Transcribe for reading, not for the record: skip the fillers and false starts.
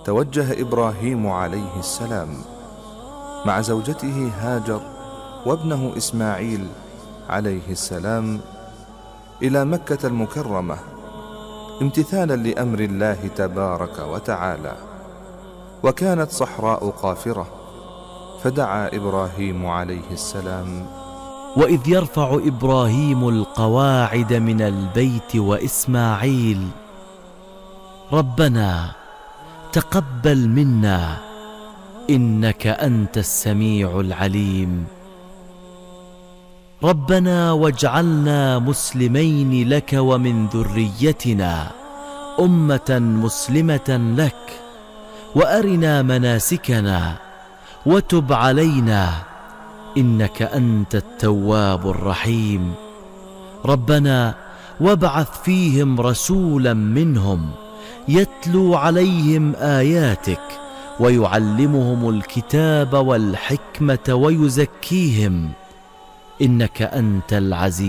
توجه إبراهيم عليه السلام مع زوجته هاجر وابنه إسماعيل عليه السلام إلى مكة المكرمة امتثالا لأمر الله تبارك وتعالى، وكانت صحراء قافرة، فدعا إبراهيم عليه السلام: وإذ يرفع إبراهيم القواعد من البيت وإسماعيل ربنا تقبل منا إنك أنت السميع العليم ربنا واجعلنا مسلمين لك ومن ذريتنا أمة مسلمة لك وأرنا مناسكنا وتب علينا إنك أنت التواب الرحيم ربنا وابعث فيهم رسولا منهم يتلو عليهم آياتك ويعلمهم الكتاب والحكمة ويزكيهم إنك أنت العزيز